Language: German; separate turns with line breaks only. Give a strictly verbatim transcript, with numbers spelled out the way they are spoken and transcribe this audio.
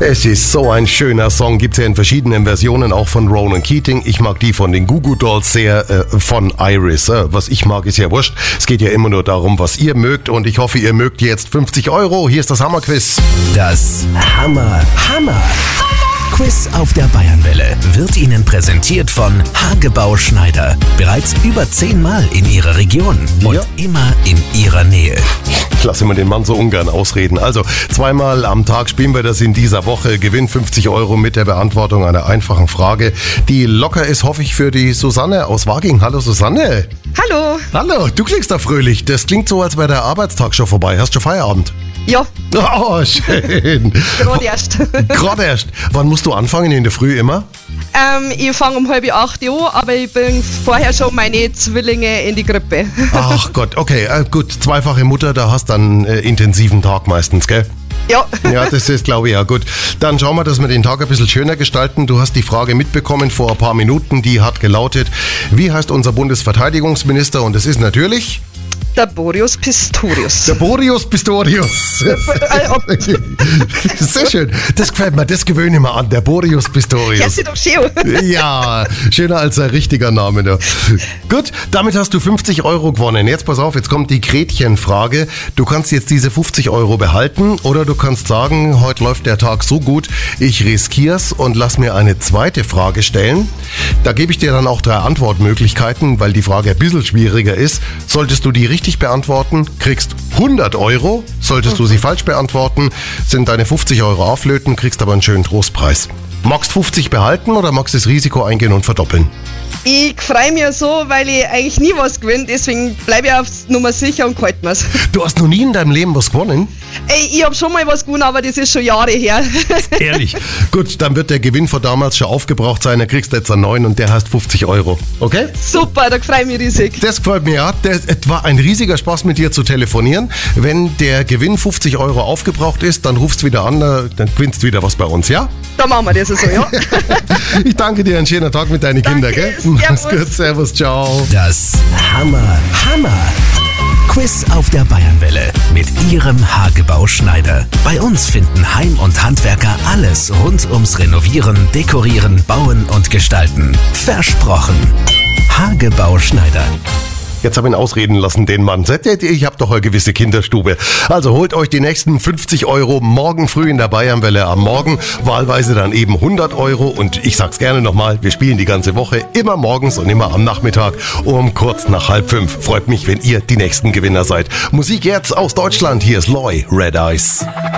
Es ist so ein schöner Song, gibt es ja in verschiedenen Versionen, auch von Ronan Keating. Ich mag die von den Goo Goo Dolls sehr, äh, von Iris. Äh, was ich mag, ist ja wurscht. Es geht ja immer nur darum, was ihr mögt, und ich hoffe, ihr mögt jetzt fünfzig Euro. Hier ist das Hammerquiz.
Das Hammer Hammer Quiz auf der Bayernwelle wird Ihnen präsentiert von Hagebau Schneider. Bereits über zehnmal in Ihrer Region und
Ja.
immer in Ihrer Nähe.
Ich lasse immer den Mann so ungern ausreden. Also, zweimal am Tag spielen wir das in dieser Woche. Gewinn fünfzig Euro mit der Beantwortung einer einfachen Frage, die locker ist, hoffe ich, für die Susanne aus Waging. Hallo Susanne.
Hallo.
Hallo, du klingst da fröhlich. Das klingt so, als wäre der Arbeitstag schon vorbei. Hast du Feierabend?
Ja,
Oh, schön.
gerade erst.
Gerade erst. Wann musst du anfangen? In der Früh immer?
ähm, ich fange um halb acht an, aber ich bringe vorher schon meine Zwillinge in die Krippe.
Ach Gott, okay, äh, gut. Zweifache Mutter, da hast du einen äh, intensiven Tag meistens, gell?
Ja.
Ja, das ist, glaube ich, ja gut. Dann schauen wir, dass wir den Tag ein bisschen schöner gestalten. Du hast die Frage mitbekommen vor ein paar Minuten, die hat gelautet: Wie heißt unser Bundesverteidigungsminister? Und es ist natürlich
Der Boris Pistorius.
der Boris Pistorius. Sehr schön. Das gefällt mir, das gewöhne ich mir an. Der Boris
Hört
Pistorius.
sich doch schön.
Ja, schöner als ein richtiger Name. Da. Gut, damit hast du fünfzig Euro gewonnen. Jetzt pass auf, jetzt kommt die Gretchenfrage. Du kannst jetzt diese fünfzig Euro behalten, oder du kannst sagen, heute läuft der Tag so gut, ich riskier's und lass mir eine zweite Frage stellen. Da gebe ich dir dann auch drei Antwortmöglichkeiten, weil die Frage ein bisschen schwieriger ist. Solltest du die richtig beantworten, kriegst hundert Euro. Solltest du sie falsch beantworten, sind deine fünfzig Euro auflöten, kriegst aber einen schönen Trostpreis. Magst fünfzig behalten oder magst das Risiko eingehen und verdoppeln?
Ich freue mich so, weil ich eigentlich nie was gewinne, deswegen bleibe ich auf Nummer sicher und halte mir's.
Du hast noch nie in deinem Leben was gewonnen?
Ey, ich habe schon mal was gewonnen, aber das ist schon Jahre her.
Ehrlich? Gut, dann wird der Gewinn von damals schon aufgebraucht sein. Da kriegst du jetzt einen neuen und der heißt fünfzig Euro. Okay?
Super, da freue ich mich riesig.
Das gefällt mir, ja. Das, es war ein riesiger Spaß, mit dir zu telefonieren. Wenn der Gewinn fünfzig Euro aufgebraucht ist, dann rufst du wieder an, dann gewinnst du wieder was bei uns, ja?
Da machen wir das so, ja.
Ich danke dir, einen schönen Tag mit deinen
Danke,
Kindern, gell?
servus.
Mach's gut, servus, ciao.
Das Hammer Hammer Quiz auf der Bayernwelle mit Ihrem Hagebau Schneider. Bei uns finden Heim- und Handwerker alles rund ums Renovieren, Dekorieren, Bauen und Gestalten. Versprochen. Hagebau Schneider.
Jetzt habe ich ihn ausreden lassen, den Mann. Seht ihr, ich habe doch eine gewisse Kinderstube. Also holt euch die nächsten fünfzig Euro morgen früh in der Bayernwelle am Morgen. Wahlweise dann eben hundert Euro. Und ich sag's gerne nochmal, wir spielen die ganze Woche immer morgens und immer am Nachmittag um kurz nach halb fünf. Freut mich, wenn ihr die nächsten Gewinner seid. Musik jetzt aus Deutschland. Hier ist Loy, Red Eyes.